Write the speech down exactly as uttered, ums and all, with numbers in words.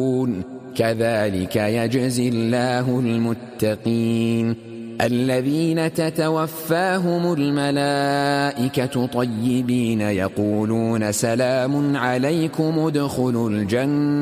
كذلك يجزي الله المتقين الذين تتوفاهم الملائكة طيبين يقولون سلام عليكم ادخلوا الجنة